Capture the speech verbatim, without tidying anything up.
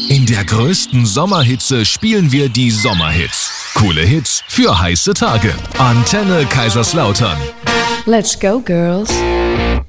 In der größten Sommerhitze spielen wir die Sommerhits. Coole Hits für heiße Tage. Antenne Kaiserslautern. Let's go, girls.